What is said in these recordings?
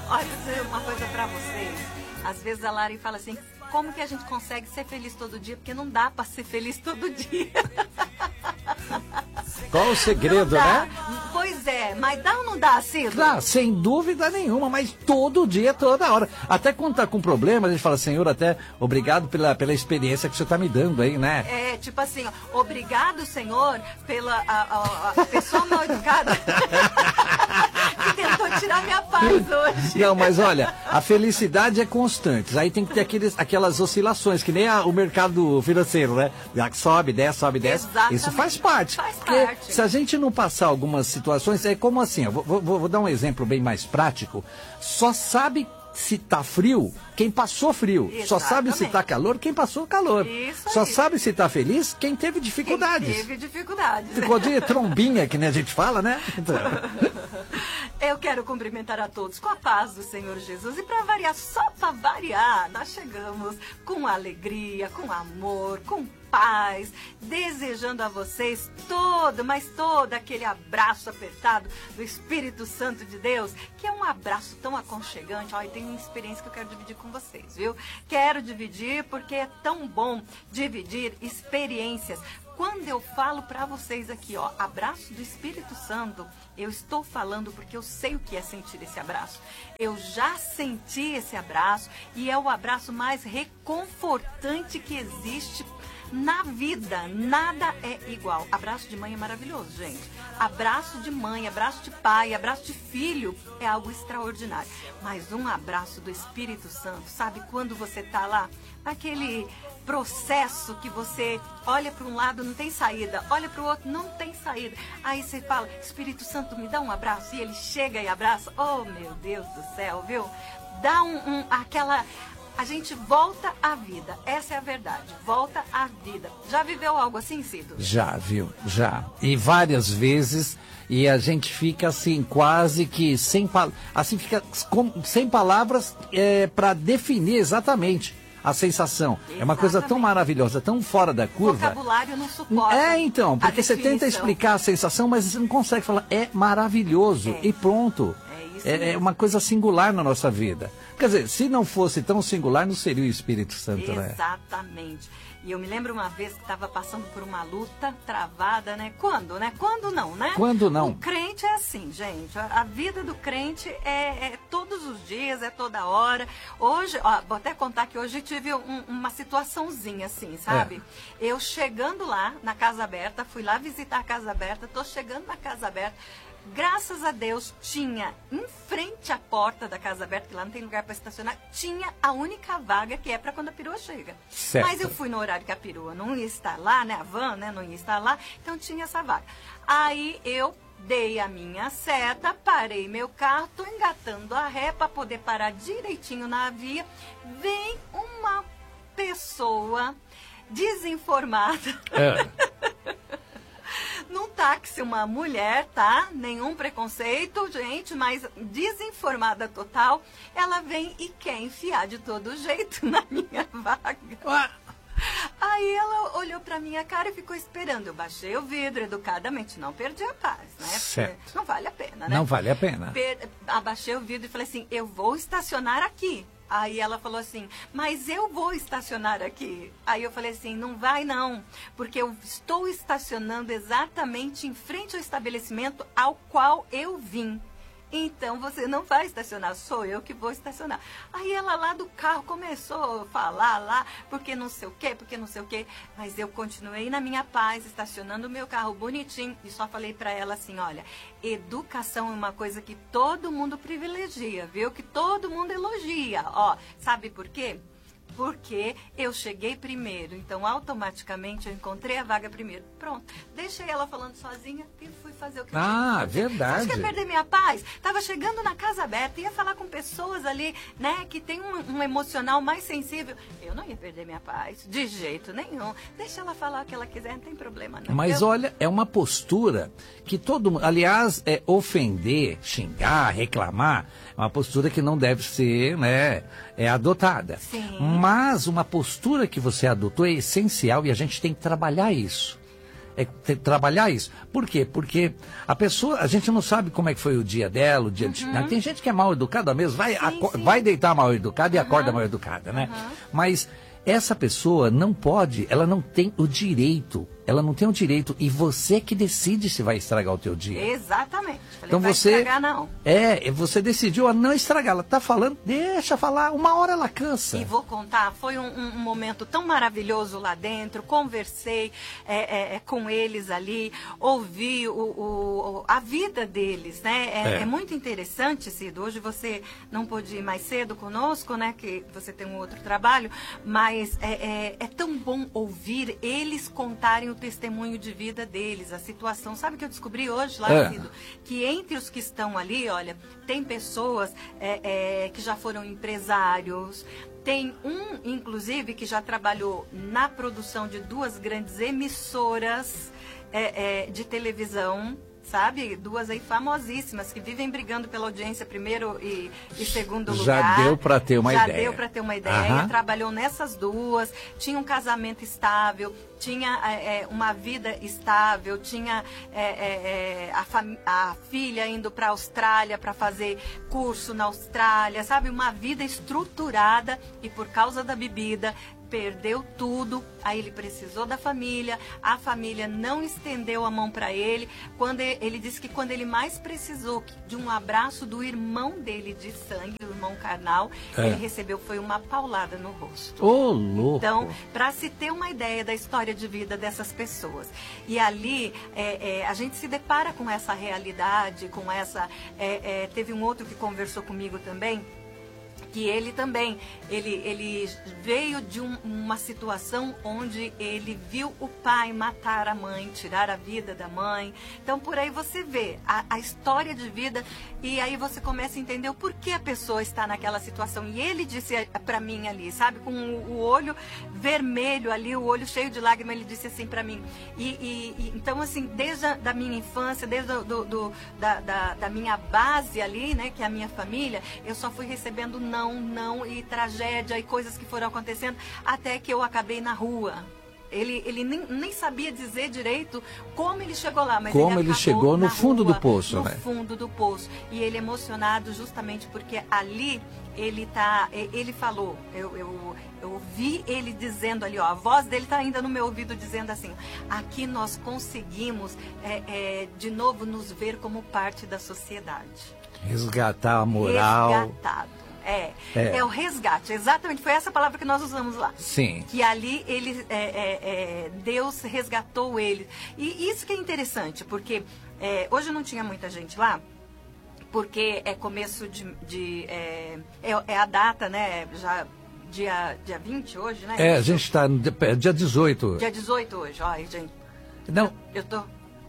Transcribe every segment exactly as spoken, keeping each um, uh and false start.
Olha, vou dizer uma coisa pra vocês. Às vezes a Lari fala assim, como que a gente consegue ser feliz todo dia? Porque não dá pra ser feliz todo dia. Qual o segredo, né? Pois é, mas dá ou não dá, Cido? Dá, sem dúvida nenhuma, mas todo dia, toda hora. Até quando tá com problema, a gente fala, Senhor, até obrigado pela, pela experiência que o Senhor tá me dando aí, né? É, tipo assim, ó, obrigado, Senhor, pela a, a, a pessoa mal educada que tentou tirar minha paz hoje. Não, mas olha, a felicidade é constante. Aí tem que ter aqueles, aquelas oscilações, que nem a, o mercado financeiro, né? Sobe, desce, sobe, desce. Exatamente. Isso faz parte. Faz Porque parte. se a gente não passar algumas situações, é como assim, eu vou, vou, vou dar um exemplo bem mais prático. Só sabe se tá frio quem passou frio. Exatamente. Só sabe se tá calor quem passou calor. Isso Só aí. sabe se tá feliz quem teve dificuldades. Quem teve dificuldades. Ficou de trombinha, que nem a gente fala, né? Então... Eu quero cumprimentar a todos com a paz do Senhor Jesus. E para variar, só para variar, nós chegamos com alegria, com amor, com paz, desejando a vocês todo, mas todo aquele abraço apertado do Espírito Santo de Deus, que é um abraço tão aconchegante. Olha, tem uma experiência que eu quero dividir com vocês, viu? Quero dividir porque é tão bom dividir experiências. Quando eu falo para vocês aqui, ó, abraço do Espírito Santo, eu estou falando porque eu sei o que é sentir esse abraço. Eu já senti esse abraço e é o abraço mais reconfortante que existe na vida. Nada é igual. Abraço de mãe é maravilhoso, gente. Abraço de mãe, abraço de pai, abraço de filho é algo extraordinário. Mas um abraço do Espírito Santo, sabe quando você tá lá, naquele processo que você olha para um lado, não tem saída, olha para o outro, não tem saída. Aí você fala, Espírito Santo, me dá um abraço, e ele chega e abraça. Oh, meu Deus do céu, viu? Dá um, um aquela... A gente volta à vida, essa é a verdade, volta à vida. Já viveu algo assim, Cido? Já, viu, já. E várias vezes, e a gente fica assim, quase que sem, assim, fica com, sem palavras é, para definir exatamente a sensação. Exatamente. É uma coisa tão maravilhosa, tão fora da curva. O vocabulário não suporta. É, então, porque você tenta explicar a sensação, mas você não consegue falar, é maravilhoso, é. E pronto. É, é uma coisa singular na nossa vida. Quer dizer, se não fosse tão singular, não seria o Espírito Santo, né? Exatamente. E eu me lembro uma vez que estava passando por uma luta travada, né? Quando, né? Quando não, né? Quando não? O crente é assim, gente. A vida do crente é, é todos os dias, é toda hora. Hoje, ó, vou até contar que hoje eu tive um, uma situaçãozinha assim, sabe? É. Eu chegando lá na Casa Aberta, fui lá visitar a Casa Aberta, tô chegando na Casa Aberta. Graças a Deus, tinha em frente à porta da Casa Aberta, que lá não tem lugar para estacionar, tinha a única vaga que é para quando a perua chega. Certo. Mas eu fui no horário que a perua não ia estar lá, né? A van, né? Não ia estar lá, então tinha essa vaga. Aí eu dei a minha seta, parei meu carro, tô engatando a ré para poder parar direitinho na via. Vem uma pessoa desinformada. É. Num táxi, uma mulher, tá? Nenhum preconceito, gente, mas desinformada total. Ela vem e quer enfiar de todo jeito na minha vaga. Ué. Aí ela olhou pra minha cara e ficou esperando. Eu baixei o vidro educadamente, não perdi a paz, né? Certo. Porque não vale a pena, né? Não vale a pena. Per... Abaixei o vidro e falei assim, eu vou estacionar aqui. Aí ela falou assim, mas eu vou estacionar aqui. Aí eu falei assim, não vai não, porque eu estou estacionando exatamente em frente ao estabelecimento ao qual eu vim. Então você não vai estacionar, sou eu que vou estacionar. Aí ela lá do carro começou a falar lá, porque não sei o quê, porque não sei o quê. Mas eu continuei na minha paz, estacionando o meu carro bonitinho. E só falei pra ela assim, olha, educação é uma coisa que todo mundo privilegia, viu? Que todo mundo elogia. Ó, sabe por quê? Porque eu cheguei primeiro, então automaticamente eu encontrei a vaga primeiro. Pronto, deixei ela falando sozinha e fui fazer o que eu tinha Ah, que fazer. verdade. Você acha que ia perder minha paz? Tava chegando na Casa Aberta, ia falar com pessoas ali, né, que tem um, um emocional mais sensível. Eu não ia perder minha paz, de jeito nenhum. Deixa ela falar o que ela quiser, não tem problema não. Mas eu... olha, é uma postura que todo mundo, aliás, é ofender, xingar, reclamar, é uma postura que não deve ser, né, é adotada. Sim. Mas uma postura que você adotou é essencial e a gente tem que trabalhar isso. É te- trabalhar isso. Por quê? Porque a pessoa, a gente não sabe como é que foi o dia dela, o dia de... Uhum. Tem gente que é mal educada mesmo, vai, Sim, aco- sim. vai deitar mal educada e Uhum. acorda mal educada, né? Uhum. Mas essa pessoa não pode, ela não tem o direito, ela não tem o direito, e você que decide se vai estragar o teu dia. Exatamente. Falei, Então vai você estragar, não. é, você decidiu a não estragar. Ela tá falando, deixa falar, uma hora ela cansa. E vou contar, foi um, um- um momento tão maravilhoso lá dentro, conversei é, é, é, com eles ali, ouvi o, o- o- a vida deles, né? É, É. é muito interessante, Cido, hoje você não pôde ir mais cedo conosco, né? Que você tem um outro trabalho, mas é, é- é tão bom ouvir eles contarem o testemunho de vida deles, a situação. Sabe o que eu descobri hoje lá, É. Cido? Que entre os que estão ali, olha, tem pessoas é, é, que já foram empresários, tem um, inclusive, que já trabalhou na produção de duas grandes emissoras é, é, de televisão, sabe? Duas aí famosíssimas, que vivem brigando pela audiência primeiro e, e segundo Já lugar. deu pra ter uma Já ideia. deu para ter uma ideia. Aham. Trabalhou nessas duas, tinha um casamento estável, tinha é, é, uma vida estável, tinha é, é, é, a, fam- a filha indo para a Austrália para fazer curso na Austrália, sabe? Uma vida estruturada, e por causa da bebida perdeu tudo. Aí ele precisou da família, a família não estendeu a mão para ele. Quando ele, ele disse que quando ele mais precisou de um abraço do irmão dele de sangue, o irmão carnal, É. ele recebeu foi uma paulada no rosto. Ô, louco. Então, para se ter uma ideia da história de vida dessas pessoas. E ali, é, é, a gente se depara com essa realidade, com essa... é, é, teve um outro que conversou comigo também, que ele também, ele, ele veio de um- uma situação onde ele viu o pai matar a mãe, tirar a vida da mãe. Então, por aí você vê a, a história de vida, e aí você começa a entender o porquê a pessoa está naquela situação. E ele disse para mim ali, sabe, com o, o olho vermelho ali, o olho cheio de lágrimas, ele disse assim para mim. E, e- e, então, assim, desde a da minha infância, desde do, do- do- da, da, da minha base ali, né, que é a minha família, eu só fui recebendo não, não, e tragédia, e coisas que foram acontecendo, até que eu acabei na rua. Ele, ele nem, nem sabia dizer direito como ele chegou lá, mas Como ele, ele acabou chegou no na fundo rua, do poço, no né? fundo do poço. E ele emocionado justamente porque ali ele tá, e- ele falou, eu, eu, eu ouvi ele dizendo ali, ó, a voz dele tá ainda no meu ouvido dizendo assim: aqui nós conseguimos é, é, de novo nos ver como parte da sociedade. Resgatar a moral. Resgatado. É, É. é o resgate, exatamente, foi essa palavra que nós usamos lá. Sim. Que ali ele, é, é, é, Deus resgatou ele. E isso que é interessante, porque é, hoje não tinha muita gente lá, porque é começo de... de, é, é, é a data, né, já dia, dia vinte hoje, né? É, a gente está no dia- dia dezoito. Dia dezoito hoje, ó, gente. Não, Eu tô...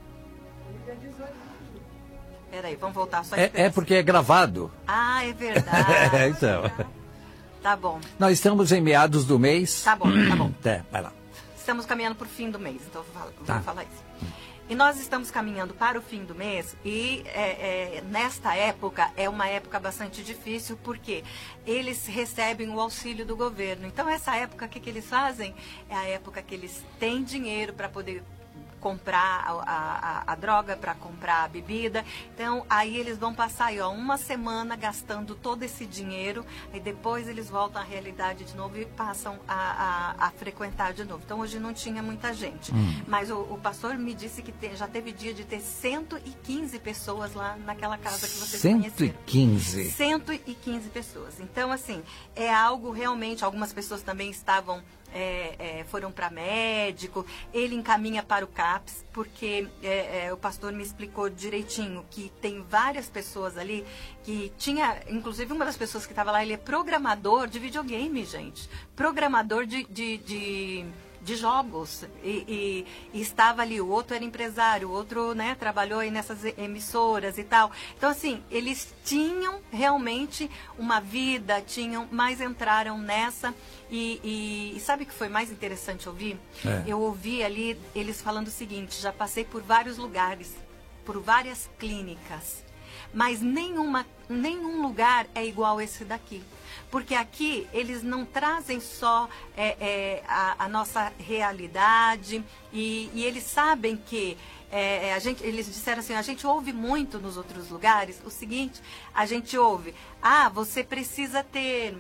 Peraí, vamos voltar só é, esperar. é porque é gravado. Ah, é verdade. então, Tá bom, nós estamos em meados do mês. tá bom, tá bom. É, vai lá. Estamos caminhando para o fim do mês, então eu vou falar, Tá. vou falar isso. E nós estamos caminhando para o fim do mês, e é, é, nesta época é uma época bastante difícil, porque eles recebem o auxílio do governo. Então, essa época, o que, que eles fazem? É a época que eles têm dinheiro para poder comprar a, a, a droga, para comprar a bebida. Então, aí eles vão passar aí, ó, uma semana gastando todo esse dinheiro, e depois eles voltam à realidade de novo e passam a, a, a frequentar de novo. Então, hoje não tinha muita gente. Mas o, o pastor me disse que te- já teve dia de ter cento e quinze pessoas lá naquela casa que vocês cento e conheceram. quinze. cento e quinze pessoas. Então, assim, é algo realmente... Algumas pessoas também estavam... é, é, foram para médico. Ele encaminha para o CAPS, porque é, é, o pastor me explicou direitinho que tem várias pessoas ali que tinha... Inclusive, uma das pessoas que estava lá, ele é programador de videogame, gente. Programador de... de, de de jogos, e, e- e estava ali, o outro era empresário, o outro, né, trabalhou aí nessas emissoras e tal. Então, assim, eles tinham realmente uma vida, tinham, mas entraram nessa, e, e- e sabe o que foi mais interessante ouvir? É. Eu ouvi ali eles falando o seguinte: já passei por vários lugares, por várias clínicas, mas nenhuma, nenhum lugar é igual esse daqui. Porque aqui eles não trazem só é, é, a, a nossa realidade e, e eles sabem que é, a gente, eles disseram assim, a gente ouve muito nos outros lugares o seguinte, a gente ouve, ah, você precisa ter...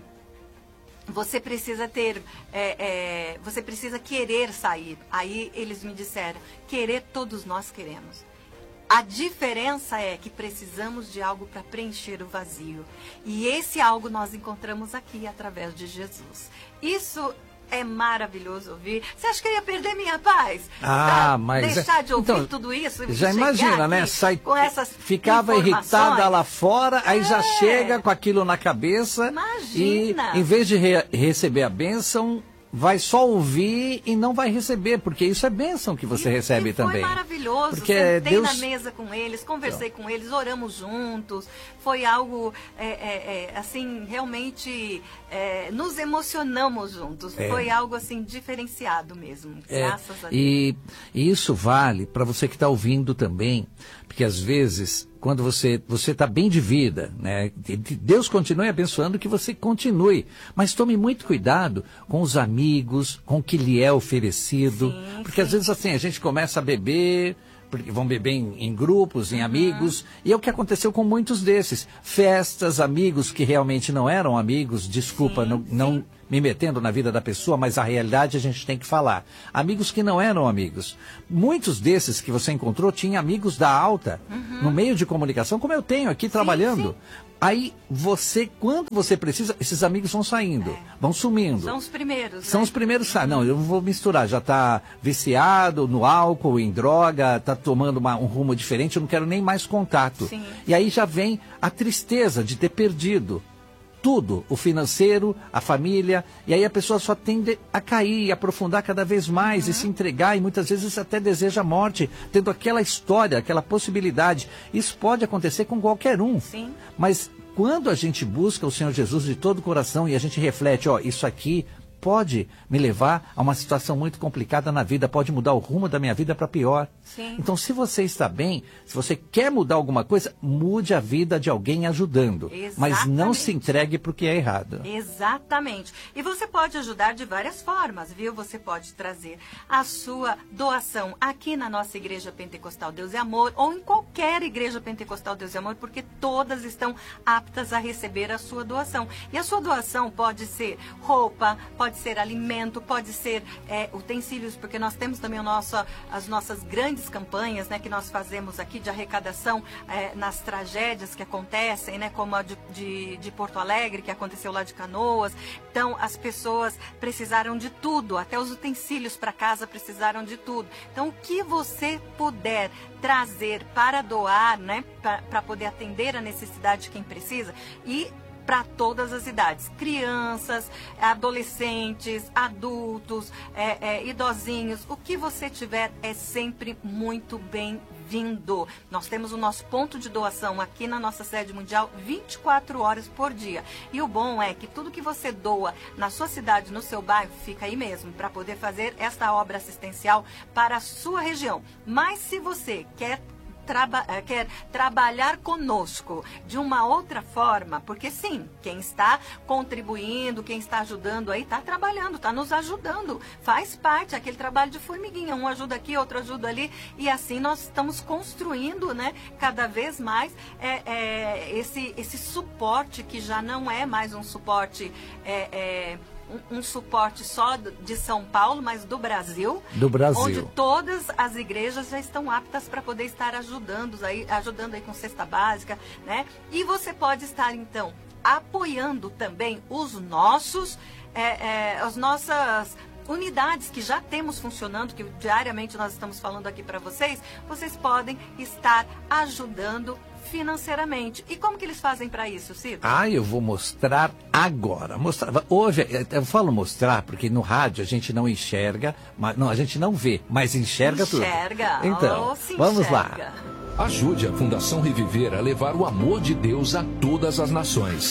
Você precisa ter, é, é, você precisa querer sair. Aí eles me disseram, querer todos nós queremos. A diferença é que precisamos de algo para preencher o vazio. E esse algo nós encontramos aqui através de Jesus. Isso é maravilhoso ouvir. Você acha que eu ia perder minha paz? Ah, mas... Deixar de ouvir então, tudo isso? E já imagina, né? Sai, com essas ficava irritada lá fora, aí é. já chega com aquilo na cabeça. Imagina. E em vez de re receber a bênção, vai só ouvir e não vai receber, porque isso é bênção que você e, recebe e foi também. Foi maravilhoso, porque sentei Deus... na mesa com eles, conversei então. com eles, oramos juntos, foi algo, é, é, é, assim, realmente, é, nos emocionamos juntos, é. foi algo, assim, diferenciado mesmo, graças é. a Deus. E, e isso vale para você que está ouvindo também, porque às vezes... Quando você você está bem de vida, né? Deus continue abençoando que você continue. Mas tome muito cuidado com os amigos, com o que lhe é oferecido. Sim, porque sim. às vezes assim, a gente começa a beber, porque vão beber em, em grupos, em uhum. amigos. E é o que aconteceu com muitos desses. Festas, amigos que realmente não eram amigos, desculpa, sim, não... Sim. não me metendo na vida da pessoa, mas a realidade a gente tem que falar. Amigos que não eram amigos. Muitos desses que você encontrou tinham amigos da alta, uhum. no meio de comunicação, como eu tenho aqui sim, trabalhando. Sim. Aí você, quando você precisa, esses amigos vão saindo, é. vão sumindo. São os primeiros. São né? os primeiros. Uhum. Não, eu não vou misturar. Já está viciado no álcool, em droga, está tomando uma, um rumo diferente, eu não quero nem mais contato. Sim. E aí já vem a tristeza de ter perdido tudo, o financeiro, a família, e aí a pessoa só tende a cair, a aprofundar cada vez mais uhum. e se entregar, e muitas vezes até deseja a morte, tendo aquela história, aquela possibilidade. Isso pode acontecer com qualquer um. Sim. Mas quando a gente busca o Senhor Jesus de todo o coração e a gente reflete, ó, isso aqui pode me levar a uma situação muito complicada na vida, pode mudar o rumo da minha vida para pior. Sim. Então, se você está bem, se você quer mudar alguma coisa, mude a vida de alguém ajudando. Exatamente. Mas não se entregue para o que é errado. Exatamente. E você pode ajudar de várias formas, viu? Você pode trazer a sua doação aqui na nossa Igreja Pentecostal Deus e Amor, ou em qualquer Igreja Pentecostal Deus e Amor, porque todas estão aptas a receber a sua doação. E a sua doação pode ser roupa, pode ser alimento, pode ser é, utensílios, porque nós temos também o nosso, as nossas grandes campanhas, né, que nós fazemos aqui de arrecadação é, nas tragédias que acontecem, né, como a de, de, de Porto Alegre, que aconteceu lá de Canoas. Então, as pessoas precisaram de tudo, até os utensílios para casa precisaram de tudo. Então, o que você puder trazer para doar, né, para poder atender a necessidade de quem precisa, e para todas as idades, crianças, adolescentes, adultos, é, é, idosinhos, o que você tiver é sempre muito bem-vindo. Nós temos o nosso ponto de doação aqui na nossa sede mundial vinte e quatro horas por dia. E o bom é que tudo que você doa na sua cidade, no seu bairro, fica aí mesmo, para poder fazer esta obra assistencial para a sua região. Mas se você quer Traba quer trabalhar conosco de uma outra forma, porque sim, quem está contribuindo, quem está ajudando aí, está trabalhando, está nos ajudando, faz parte, aquele trabalho de formiguinha, um ajuda aqui, outro ajuda ali, e assim nós estamos construindo, né, cada vez mais é, é, esse, esse suporte, que já não é mais um suporte é, é, Um, um suporte só de São Paulo, mas do Brasil. Do Brasil. Onde todas as igrejas já estão aptas para poder estar ajudando aí, ajudando aí com cesta básica, né? E você pode estar, então, apoiando também os nossos, é, é, as nossas unidades que já temos funcionando, que diariamente nós estamos falando aqui para vocês. Vocês podem estar ajudando financeiramente. E como que eles fazem para isso, Cito? Ah, eu vou mostrar agora. Mostrar. Hoje, eu falo mostrar porque no rádio a gente não enxerga, mas, não, a gente não vê, mas enxerga, enxerga. tudo. Enxerga. Então, oh, vamos enxerga. lá. Ajude a Fundação Reviver a levar o amor de Deus a todas as nações.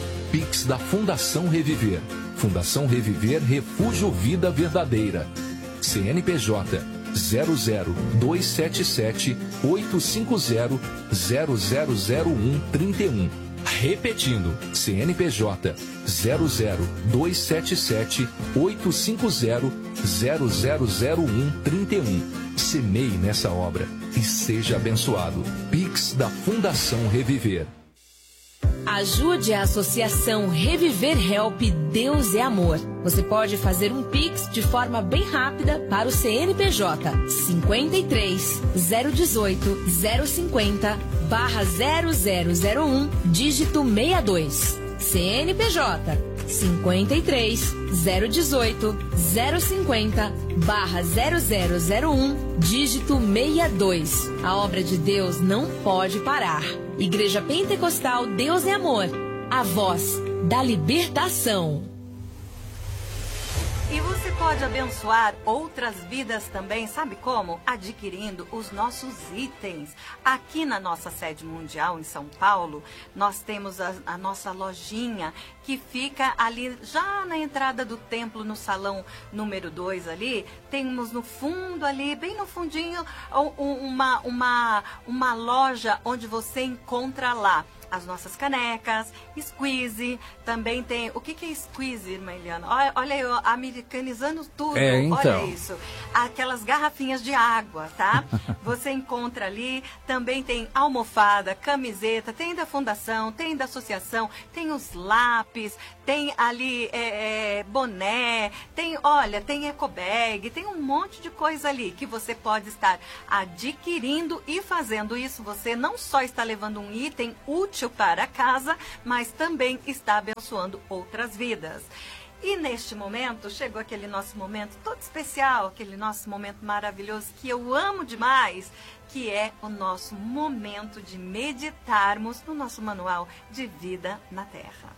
Pix da Fundação Reviver. Fundação Reviver Refúgio Vida Verdadeira. C N P J zero zero dois sete sete oito cinco zero zero zero zero um trinta e um. Repetindo, C N P J zero zero dois sete sete oito cinco zero zero zero zero um trinta e um. Semeie nessa obra e seja abençoado. Pix da Fundação Reviver. Ajude a Associação Reviver Help Deus é Amor. Você pode fazer um Pix de forma bem rápida para o C N P J cinquenta e três, zero dezoito, zero cinquenta, barra zero zero zero um, dígito sessenta e dois. C N P J cinquenta e três, zero dezoito, zero cinquenta, barra zero zero zero um, dígito sessenta e dois. A obra de Deus não pode parar. Igreja Pentecostal Deus é Amor, a voz da libertação. E você pode abençoar outras vidas também, sabe como? Adquirindo os nossos itens. Aqui na nossa sede mundial, em São Paulo, nós temos a, a nossa lojinha que fica ali já na entrada do templo, no salão número dois ali. Temos no fundo ali, bem no fundinho, uma, uma, uma loja onde você encontra lá as nossas canecas, squeeze, também tem... O que, que é squeeze, irmã Eliana? Olha, olha eu americanizando tudo, é, então. Olha isso. Aquelas garrafinhas de água, tá? Você encontra ali, também tem almofada, camiseta, tem da fundação, tem da associação, tem os lápis, tem ali é, é, boné, tem, olha, tem ecobag, tem um monte de coisa ali que você pode estar adquirindo e fazendo isso. Você não só está levando um item útil para casa, mas também está abençoando outras vidas. E neste momento, chegou aquele nosso momento todo especial, aquele nosso momento maravilhoso que eu amo demais, que é o nosso momento de meditarmos no nosso manual de vida na Terra.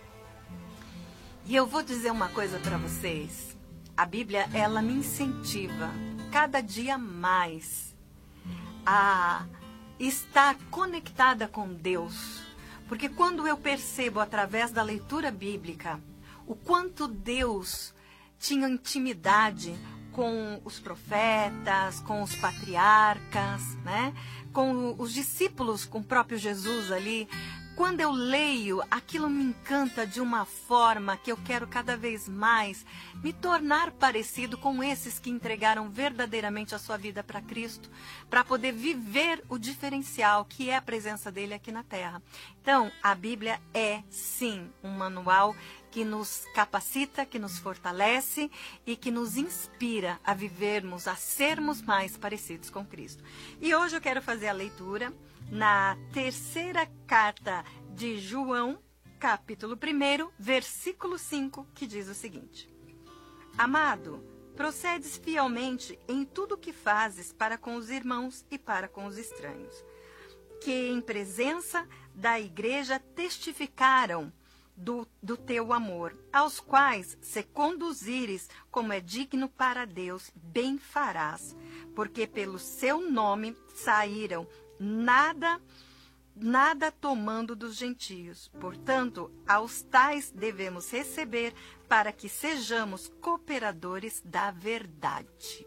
E eu vou dizer uma coisa para vocês. A Bíblia, ela me incentiva cada dia mais a estar conectada com Deus. Porque quando eu percebo através da leitura bíblica o quanto Deus tinha intimidade com os profetas, com os patriarcas, né? Com os discípulos, com o próprio Jesus ali. Quando eu leio, aquilo me encanta de uma forma que eu quero cada vez mais me tornar parecido com esses que entregaram verdadeiramente a sua vida para Cristo, para poder viver o diferencial que é a presença dele aqui na Terra. Então, a Bíblia é, sim, um manual que nos capacita, que nos fortalece e que nos inspira a vivermos, a sermos mais parecidos com Cristo. E hoje eu quero fazer a leitura na terceira carta de João, capítulo um, versículo cinco, que diz o seguinte: Amado, procedes fielmente em tudo o que fazes para com os irmãos e para com os estranhos, que em presença da igreja testificaram do, do teu amor, aos quais, se conduzires como é digno para Deus, bem farás, porque pelo seu nome saíram nada, nada tomando dos gentios. Portanto, aos tais devemos receber, para que sejamos cooperadores da verdade.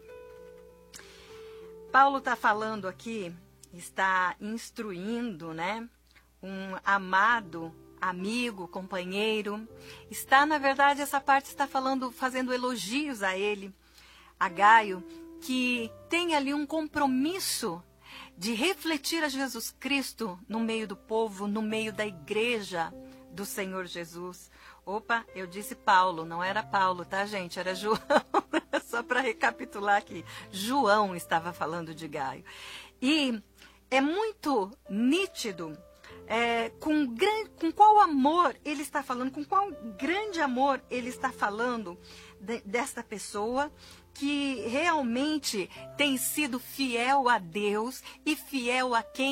Paulo está falando aqui, está instruindo, né, um amado amigo, companheiro. Está, na verdade, essa parte está falando, fazendo elogios a ele, a Gaio, que tem ali um compromisso de refletir a Jesus Cristo no meio do povo, no meio da igreja do Senhor Jesus. Opa, eu disse Paulo, não era Paulo, tá, gente? Era João. Só para recapitular aqui. João estava falando de Gaio. E é muito nítido é, com, gran, com qual amor ele está falando, com qual grande amor ele está falando de, desta pessoa que realmente tem sido fiel a Deus e fiel a quem?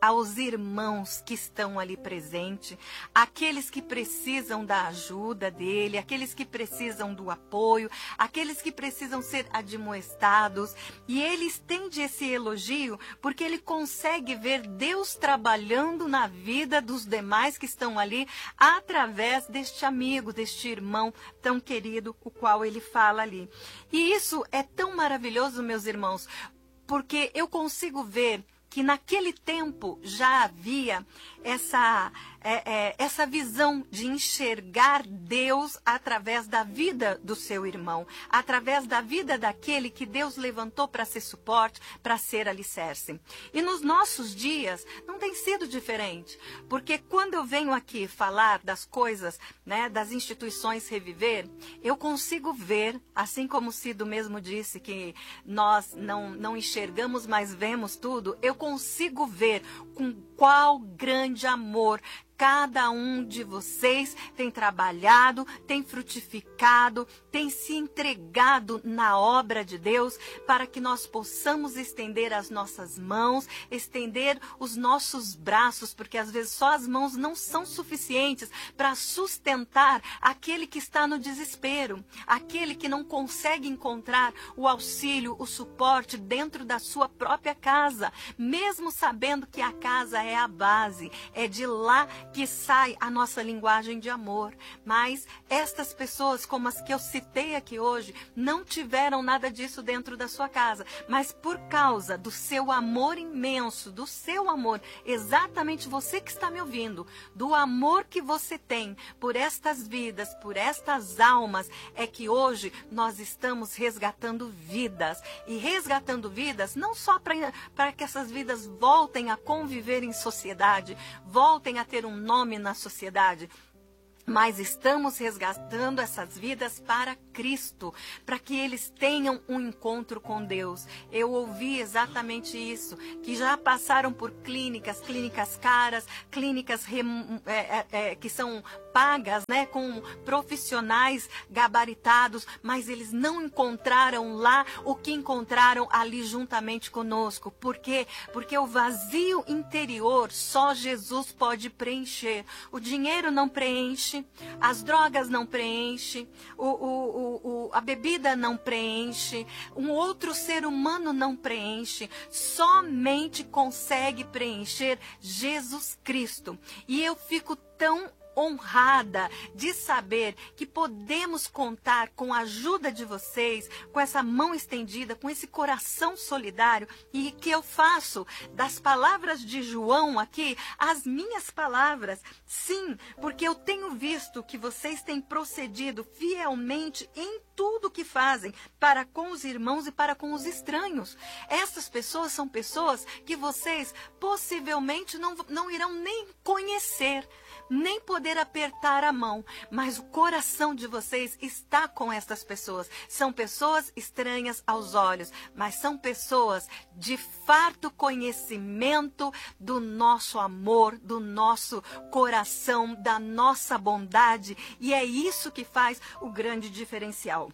aos irmãos que estão ali presentes, aqueles que precisam da ajuda dele, aqueles que precisam do apoio, aqueles que precisam ser admoestados. E ele estende esse elogio porque ele consegue ver Deus trabalhando na vida dos demais que estão ali através deste amigo, deste irmão tão querido, o qual ele fala ali. E isso é tão maravilhoso, meus irmãos, porque eu consigo ver que naquele tempo já havia essa, é, é, essa visão de enxergar Deus através da vida do seu irmão, através da vida daquele que Deus levantou para ser suporte, para ser alicerce. E nos nossos dias não tem sido diferente, porque quando eu venho aqui falar das coisas, né, das instituições Reviver, eu consigo ver, assim como o Cido mesmo disse, que nós não, não enxergamos, mas vemos tudo, eu consigo ver com qual grande amor cada um de vocês tem trabalhado, tem frutificado, tem se entregado na obra de Deus para que nós possamos estender as nossas mãos, estender os nossos braços, porque às vezes só as mãos não são suficientes para sustentar aquele que está no desespero, aquele que não consegue encontrar o auxílio, o suporte dentro da sua própria casa, mesmo sabendo que a casa é a base, é de lá que sai a nossa linguagem de amor. Mas estas pessoas, como as que eu citei aqui hoje, não tiveram nada disso dentro da sua casa. Mas por causa do seu amor imenso, do seu amor, exatamente você que está me ouvindo, do amor que você tem por estas vidas, por estas almas, é que hoje nós estamos resgatando vidas. E resgatando vidas não só para que essas vidas voltem a conviver em sociedade, voltem a ter um nome na sociedade, mas estamos resgatando essas vidas para Cristo, para que eles tenham um encontro com Deus. Eu ouvi exatamente isso, que já passaram por clínicas, clínicas caras, clínicas rem, é, é, é, que são pagas, né, com profissionais gabaritados, mas eles não encontraram lá o que encontraram ali juntamente conosco. Por quê? Porque o vazio interior só Jesus pode preencher. O dinheiro não preenche, as drogas não preenchem, o, o, o, a bebida não preenche, um outro ser humano não preenche, somente consegue preencher Jesus Cristo. E eu fico tão honrada de saber que podemos contar com a ajuda de vocês, com essa mão estendida, com esse coração solidário, e que eu faço das palavras de João aqui as minhas palavras. Sim, porque eu tenho visto que vocês têm procedido fielmente em tudo que fazem para com os irmãos e para com os estranhos. Essas pessoas são pessoas que vocês possivelmente não, não irão nem conhecer, nem poder apertar a mão, mas o coração de vocês está com essas pessoas. São pessoas estranhas aos olhos, mas são pessoas de farto conhecimento do nosso amor, do nosso coração, da nossa bondade, e é isso que faz o grande diferencial.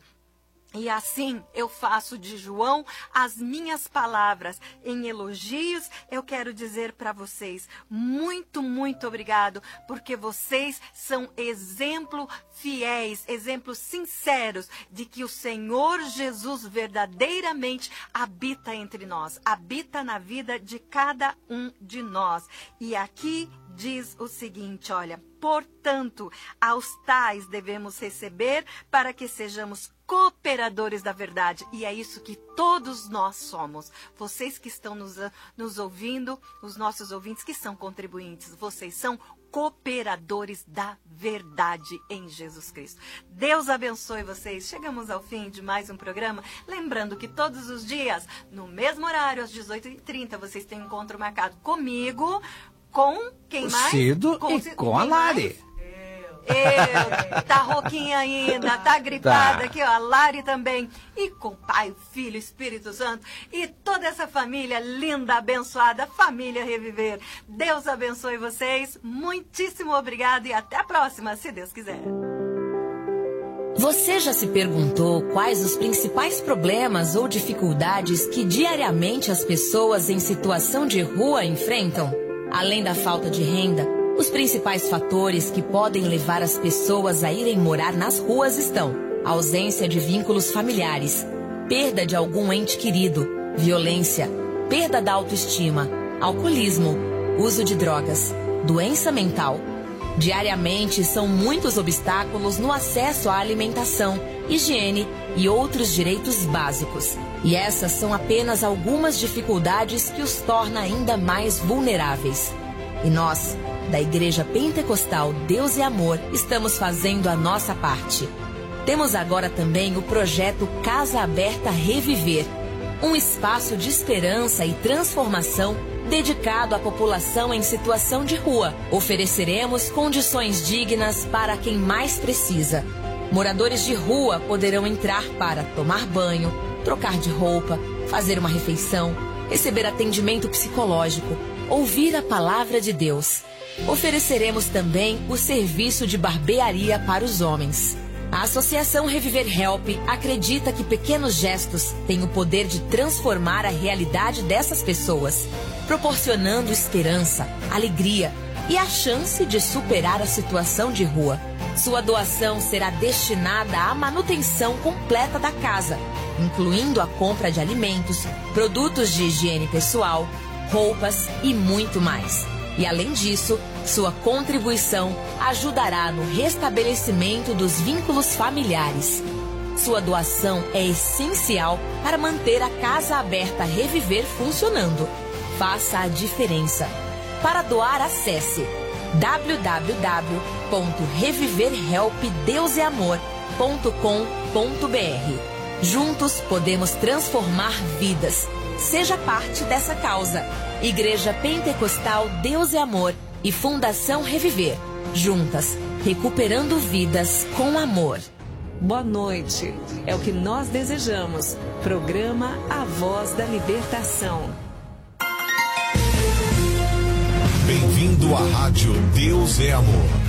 E assim eu faço de João as minhas palavras em elogios. Eu quero dizer para vocês, muito, muito obrigado, porque vocês são exemplo fiéis, exemplos sinceros de que o Senhor Jesus verdadeiramente habita entre nós, habita na vida de cada um de nós. E aqui diz o seguinte, olha, portanto, aos tais devemos receber para que sejamos cooperadores da verdade. E é isso que todos nós somos. Vocês que estão nos, nos ouvindo, os nossos ouvintes que são contribuintes, vocês são cooperadores da verdade em Jesus Cristo. Deus abençoe vocês. Chegamos ao fim de mais um programa. Lembrando que todos os dias, no mesmo horário, às dezoito e trinta, vocês têm um encontro marcado comigo, com quem o mais? Cido com e com a Lari. Mais? Eu, tá rouquinha ainda, tá gripada Tá. aqui, ó, a Lari também. E com o Pai, o Filho, o Espírito Santo e toda essa família linda, abençoada, família Reviver. Deus abençoe vocês, muitíssimo obrigado e até a próxima, se Deus quiser. Você já se perguntou quais os principais problemas ou dificuldades que diariamente as pessoas em situação de rua enfrentam? Além da falta de renda, os principais fatores que podem levar as pessoas a irem morar nas ruas estão: ausência de vínculos familiares, perda de algum ente querido, violência, perda da autoestima, alcoolismo, uso de drogas, doença mental. Diariamente são muitos obstáculos no acesso à alimentação, higiene e outros direitos básicos. E essas são apenas algumas dificuldades que os torna ainda mais vulneráveis. E nós, da Igreja Pentecostal Deus e Amor, estamos fazendo a nossa parte. Temos agora também o projeto Casa Aberta Reviver, um espaço de esperança e transformação dedicado à população em situação de rua. Ofereceremos condições dignas para quem mais precisa. Moradores de rua poderão entrar para tomar banho, trocar de roupa, fazer uma refeição, receber atendimento psicológico, ouvir a palavra de Deus. Ofereceremos também o serviço de barbearia para os homens. A Associação Reviver Help acredita que pequenos gestos têm o poder de transformar a realidade dessas pessoas, proporcionando esperança, alegria e a chance de superar a situação de rua. Sua doação será destinada à manutenção completa da casa, incluindo a compra de alimentos, produtos de higiene pessoal, roupas e muito mais. E além disso, sua contribuição ajudará no restabelecimento dos vínculos familiares. Sua doação é essencial para manter a Casa Aberta Reviver funcionando. Faça a diferença. Para doar, acesse w w w ponto reviver help deus e amor ponto com ponto b r. Juntos podemos transformar vidas. Seja parte dessa causa. Igreja Pentecostal Deus e Amor e Fundação Reviver. Juntas, recuperando vidas com amor. Boa noite. É o que nós desejamos. Programa A Voz da Libertação. Bem-vindo à Rádio Deus é Amor.